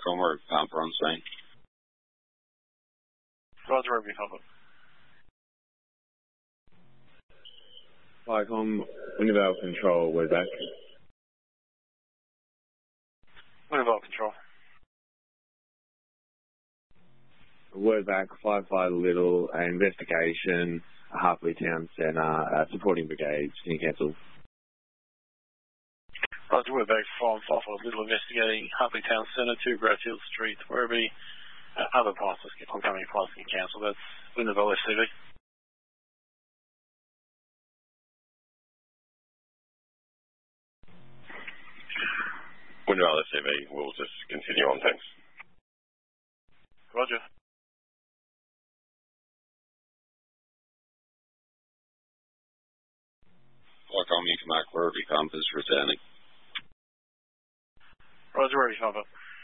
Lycombe or Pamper on scene. Roger, wherever you come up. Lycombe, Wintervale Control, we're back. Wintervale Control. Word back, Firefly Little, investigation, Hartley Town Centre, supporting brigades. Can you cancel? Roger, we're back from Firefly Little investigating Hartley Town Centre to Bradfield Street. Wherever other passes, oncoming passes can cancel. That's Wintervale SCV. Wintervale SCV, we'll just continue on, thanks. Roger. Lycombe, you come back wherever you come is returning. Roger, wherever you come up.